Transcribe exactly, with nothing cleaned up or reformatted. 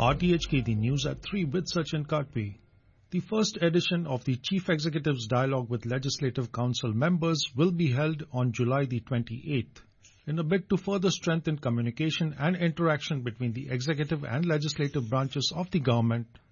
R T H K, the news at three with Sachin Katpi. The first edition of the Chief Executive's Dialogue with Legislative Council members will be held on July the twenty-eighth. In a bid to further strengthen communication and interaction between the executive and legislative branches of the government,